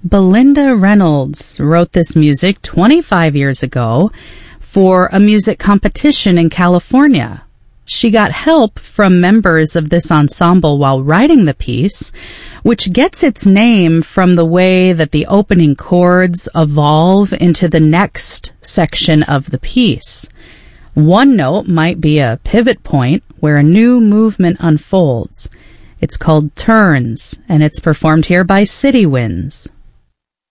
Belinda Reynolds wrote this music 25 years ago for a music competition in California. She got help from members of this ensemble while writing the piece, which gets its name from the way that the opening chords evolve into the next section of the piece. One note might be a pivot point where a new movement unfolds. It's called turns, and it's performed here by City Winds.